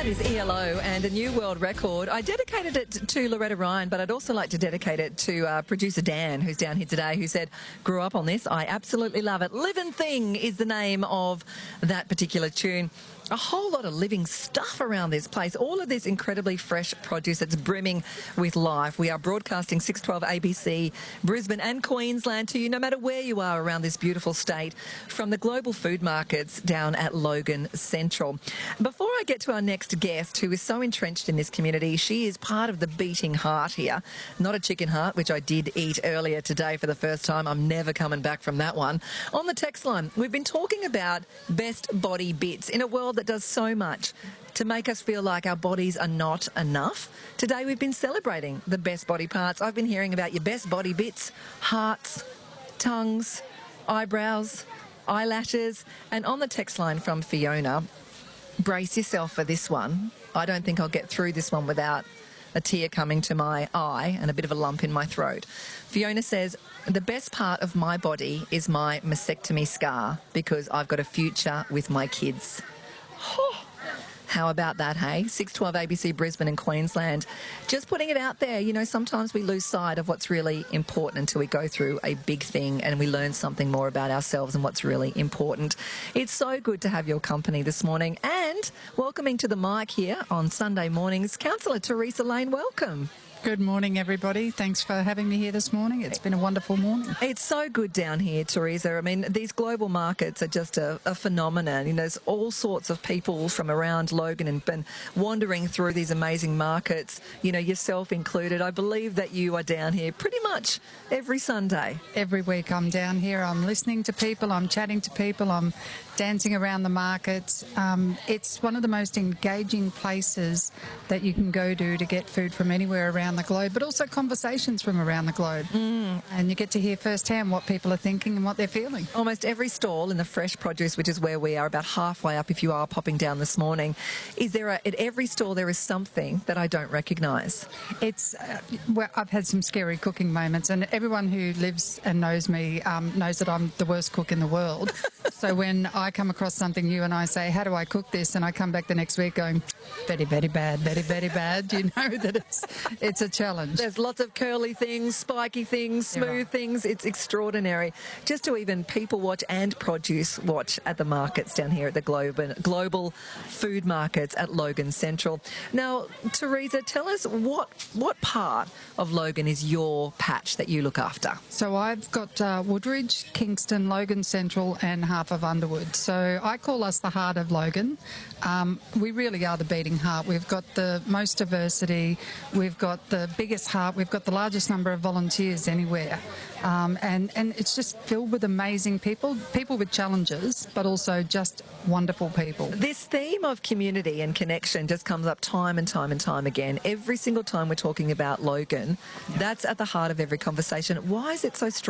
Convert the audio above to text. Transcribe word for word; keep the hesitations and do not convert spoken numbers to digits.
That is E L O and a new world record. I dedicated it to Loretta Ryan, but I'd also like to dedicate it to uh, producer Dan, who's down here today, who said, grew up on this. I absolutely love it. Living Thing is the name of that particular tune. A whole lot of living stuff around this place. All of this incredibly fresh produce. It's brimming with life. We are broadcasting six twelve A B C, Brisbane and Queensland to you, no matter where you are around this beautiful state, from the global food markets down at Logan Central. Before I get to our next guest, who is so entrenched in this community, she is part of the beating heart here. Not a chicken heart, which I did eat earlier today for the first time. I'm never coming back from that one. On the text line, we've been talking about best body bits in a world that does so much to make us feel like our bodies are not enough. Today we've been celebrating the best body parts. I've been hearing about your best body bits, hearts, tongues, eyebrows, eyelashes. And on the text line from Fiona, brace yourself for this one. I don't think I'll get through this one without a tear coming to my eye and a bit of a lump in my throat. Fiona says, the best part of my body is my mastectomy scar because I've got a future with my kids. How about that, hey? six twelve A B C Brisbane and Queensland. Just putting it out there. You know, sometimes we lose sight of what's really important until we go through a big thing and we learn something more about ourselves and what's really important. It's so good to have your company this morning. And welcoming to the mic here on Sunday mornings, Councillor Teresa Lane, welcome. Good morning, everybody. Thanks for having me here this morning. It's been a wonderful morning. It's so good down here, Teresa. I mean, these global markets are just a, a phenomenon. You know, there's all sorts of people from around Logan and been wandering through these amazing markets, you know, yourself included. I believe that you are down here pretty much every Sunday. Every week I'm down here. I'm listening to people. I'm chatting to people. I'm dancing around the markets. Um, it's one of the most engaging places that you can go to to get food from anywhere around the globe, but also conversations from around the globe. Mm. And you get to hear firsthand what people are thinking and what they're feeling. Almost every stall in the fresh produce, which is where we are, about halfway up if you are popping down this morning, is there a, at every stall there is something that I don't recognise? It's, uh, well, I've had some scary cooking moments, and everyone who lives and knows me um, knows that I'm the worst cook in the world. So when I come across something new and I say, how do I cook this? And I come back the next week going, very, very bad, very, very bad. You know that it's it's a challenge. There's lots of curly things, spiky things, smooth things. It's extraordinary. Just to even people watch and produce watch at the markets down here at the global, global food markets at Logan Central. Now, Teresa, tell us what, what part of Logan is your patch that you look after? So I've got uh, Woodridge, Kingston, Logan Central and half of Underwood. So I call us the heart of Logan. Um, we really are the beating heart. We've got the most diversity. We've got the biggest heart. We've got the largest number of volunteers anywhere. Um, and, and it's just filled with amazing people, people with challenges, but also just wonderful people. This theme of community and connection just comes up time and time and time again. Every single time we're talking about Logan, yeah. That's at the heart of every conversation. Why is it so strong?